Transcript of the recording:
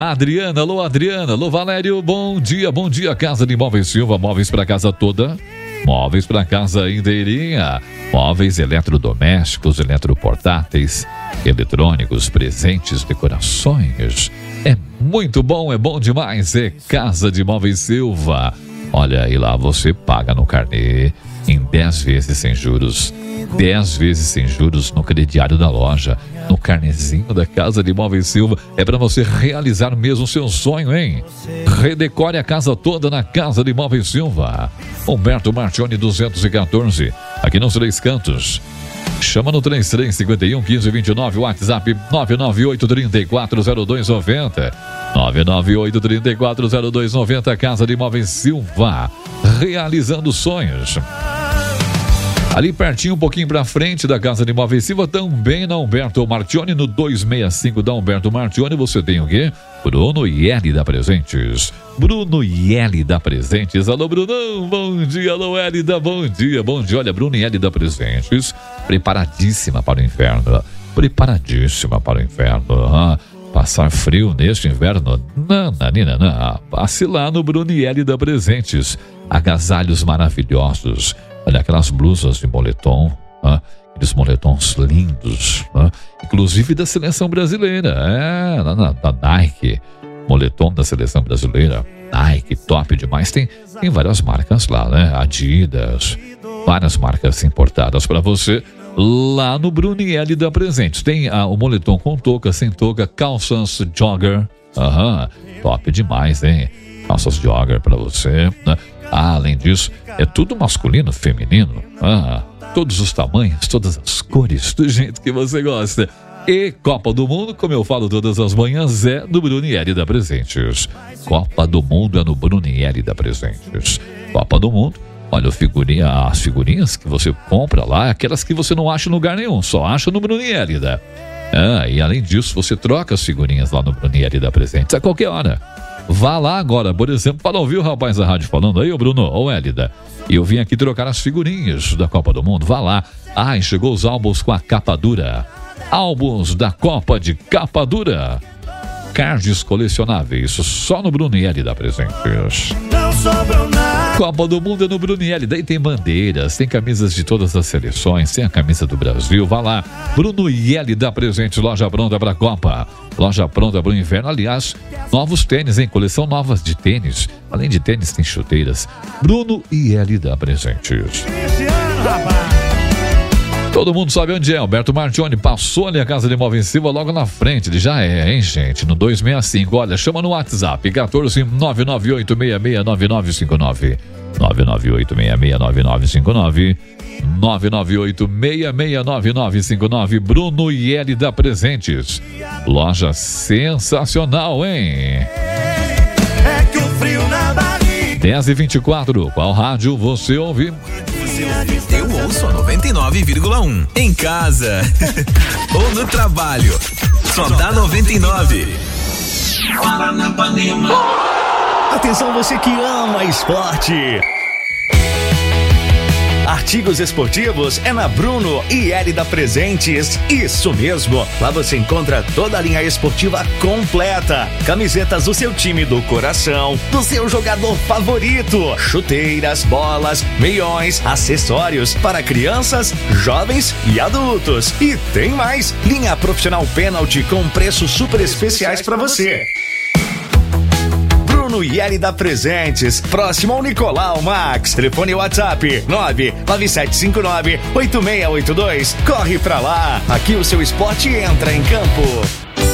Adriana, alô Valério, bom dia, Casa de Móveis Silva, móveis para casa toda, móveis para casa inteirinha, móveis eletrodomésticos, eletroportáteis, eletrônicos, presentes, decorações, é muito bom, é bom demais, é Casa de Móveis Silva. Olha, e lá você paga no carnê em 10 vezes sem juros, 10 vezes sem juros no crediário da loja, no carnezinho da Casa de Móveis Silva. É para você realizar mesmo o seu sonho, hein? Redecore a casa toda na Casa de Móveis Silva. Humberto Martione 214, aqui nos Três Cantos. Chama no 3351-1529, WhatsApp 998-340290. 998-340290, Casa de Móveis Silva, realizando sonhos. Ali pertinho, um pouquinho pra frente da Casa de Móveis Silva, também na Humberto Martione, no 265 da Humberto Martione, você tem o quê? Bruno Ieli da Presentes. Bruno Ieli da Presentes. Alô, Brunão, bom dia. Alô, Hélida, bom dia. Olha, Bruno Ieli da Presentes, preparadíssima para o inverno. Passar frio neste inverno? Não. Passe lá no Bruno Ieli da Presentes. Agasalhos maravilhosos. Olha, aquelas blusas de moletom, aqueles moletons lindos, inclusive da seleção brasileira, da Nike, moletom da seleção brasileira, Nike, top demais, tem várias marcas lá, né? Adidas, várias marcas importadas para você, lá no Bruno Ieli da Presentes. Tem o moletom com touca, sem touca, calças jogger, top demais, hein? Calças jogger para você, né? Além disso, é tudo masculino, feminino, todos os tamanhos, todas as cores, do jeito que você gosta. E Copa do Mundo, como eu falo todas as manhãs, é no Bruno Ieli da Presentes. Copa do Mundo é no Bruno Ieli da Presentes. Copa do Mundo, olha, as figurinhas que você compra lá, aquelas que você não acha em lugar nenhum, só acha no Bruno Ieli, né? E além disso, você troca as figurinhas lá no Bruno Ieli da Presentes a qualquer hora. Vá lá agora, por exemplo, para ouvir o rapaz da rádio falando aí, ô Bruno, ô Hélida. Eu vim aqui trocar as figurinhas da Copa do Mundo, vá lá. E chegou os álbuns com a capa dura. Álbuns da Copa de capa dura. Cards colecionáveis, só no Bruno Ieli da Presentes. Não sobrou nada. Copa do Mundo é no Bruno Ieli, daí tem bandeiras, tem camisas de todas as seleções, tem a camisa do Brasil, vá lá. Bruno Ieli da Presentes, loja pronta para a Copa, loja pronta para o inverno. Aliás, novos tênis, hein? Coleção novas de tênis. Além de tênis, tem chuteiras. Bruno Ieli da Presentes. Todo mundo sabe onde é. Alberto Martione passou ali a Casa de Móveis Silva logo na frente. Ele já hein, gente? No 265. Olha, chama no WhatsApp 14 998669959. 998669959. 998669959. Bruno Ieli da Presentes. Loja sensacional, hein? É que o frio na barriga. 10h24. Qual rádio você ouve? Eu ouço a 99,1. Em casa ou no trabalho. Só dá 99. Atenção, você que ama esporte. Artigos esportivos é na Bruno Ieli da Presentes. Isso mesmo, lá você encontra toda a linha esportiva completa. Camisetas do seu time do coração, do seu jogador favorito, chuteiras, bolas, meiões, acessórios para crianças, jovens e adultos. E tem mais, linha profissional pênalti com preços super especiais para você. Bruno Ieli da Presentes, próximo ao Nicolau Max. Telefone WhatsApp 99759-8682. Corre pra lá, aqui o seu esporte entra em campo.